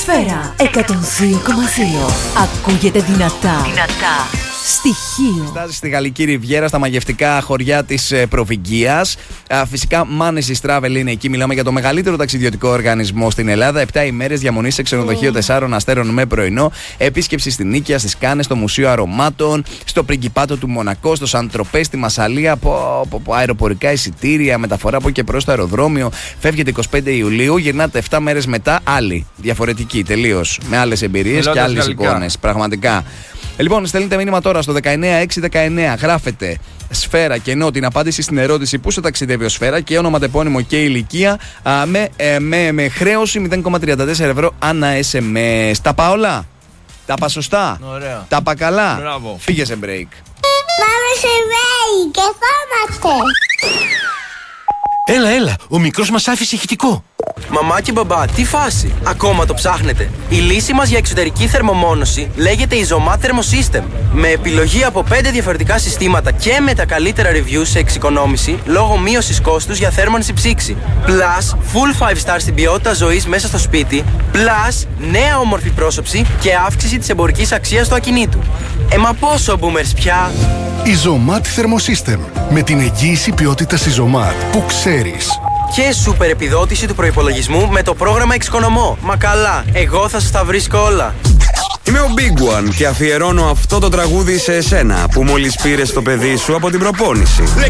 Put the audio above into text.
Σφαίρα 102,2. Ακούγεται δυνατά. Στοιχείο. Στάζει στη Γαλλική Ριβιέρα, στα μαγευτικά χωριά της Προβυγγίας. Φυσικά, Manesis Travel είναι εκεί. Μιλάμε για το μεγαλύτερο ταξιδιωτικό οργανισμό στην Ελλάδα. 7 ημέρες διαμονή σε ξενοδοχείο 4 αστέρων με πρωινό. Επίσκεψη στην Νίκαια, στις Κάνες, στο Μουσείο Αρωμάτων, στο Πριγκιπάτο του Μονακό, στο Σαντροπέ, στη Μασσαλία. Από αεροπορικά εισιτήρια, μεταφορά από και προς το αεροδρόμιο. Φεύγετε 25 Ιουλίου, γυρνάτε 7 μέρες μετά. Άλλοι, διαφορετικοί τελείως. Με άλλες εμπειρίες και άλλες εικόνες. Πραγματικά. Λοιπόν, στέλνετε μήνυμα τώρα στο 19619. Γράφετε Σφαίρα και ενώ την απάντηση στην ερώτηση πού σε ταξιδεύει ο Σφαίρα και ονοματεπώνυμο και ηλικία με χρέωση 0,34 ευρώ ανά SMS. Τα πάω όλα. Τα πα σωστά. Ωραία. Τα πα καλά. Μπράβο. Φύγε σε break. Πάμε σε break και φόμαστε. Έλα, ο μικρός μας άφησε ηχητικό. Μαμά και μπαμπά, τι φάση! Ακόμα το ψάχνετε? Η λύση μας για εξωτερική θερμομόνωση λέγεται Isomat Thermosystem. Με επιλογή από 5 διαφορετικά συστήματα και με τα καλύτερα reviews σε εξοικονόμηση λόγω μείωσης κόστους για θέρμανση ψήξη. Plus, full 5 star στην ποιότητα ζωής μέσα στο σπίτι. Plus, νέα όμορφη πρόσωψη και αύξηση της εμπορικής αξίας του ακινήτου. Μα πόσο boomers πια! Isomat Thermosystem. Με την εγγύηση ποιότητας Isomat που ξέρεις. Και σούπερ επιδότηση του προϋπολογισμού με το πρόγραμμα Εξοικονομώ. Μα καλά, εγώ θα σας τα βρίσκω όλα. Είμαι ο Big One και αφιερώνω αυτό το τραγούδι σε εσένα που μόλις πήρες το παιδί σου από την προπόνηση.